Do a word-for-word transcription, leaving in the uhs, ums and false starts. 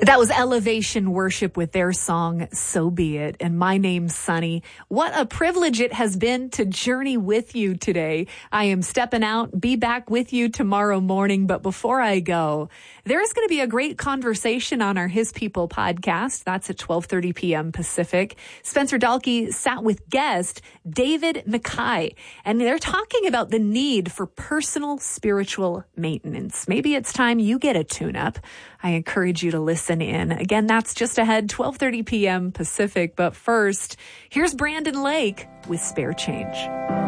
That was Elevation Worship with their song, So Be It. And my name's Sunny. What a privilege it has been to journey with you today. I am stepping out, be back with you tomorrow morning. But before I go, there is going to be a great conversation on our His People podcast. That's at twelve thirty p.m. Pacific. Spencer Dalkey sat with guest David McKay, and they're talking about the need for personal spiritual maintenance. Maybe it's time you get a tune-up. I encourage you to listen in. Again, that's just ahead, twelve thirty p.m. Pacific. But first, here's Brandon Lake with Spare Change.